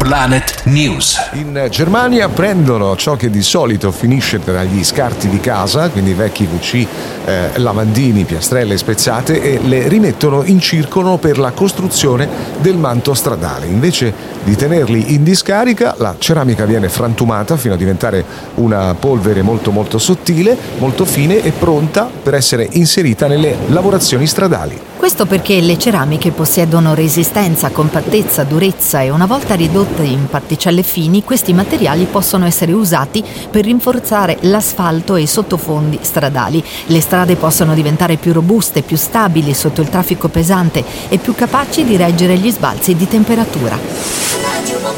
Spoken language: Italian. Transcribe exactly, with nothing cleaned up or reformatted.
Planet News. In Germania prendono ciò che di solito finisce tra gli scarti di casa, quindi vecchi vu ci, eh, lavandini, piastrelle spezzate, e le rimettono in circolo per la costruzione del manto stradale. Invece di tenerli in discarica, la ceramica viene frantumata fino a diventare una polvere molto molto sottile, molto fine e pronta per essere inserita nelle lavorazioni stradali. Questo perché le ceramiche possiedono resistenza, compattezza, durezza e una volta ridotte in particelle fini, questi materiali possono essere usati per rinforzare l'asfalto e i sottofondi stradali. Le strade possono diventare più robuste, più stabili sotto il traffico pesante e più capaci di reggere gli sbalzi di temperatura.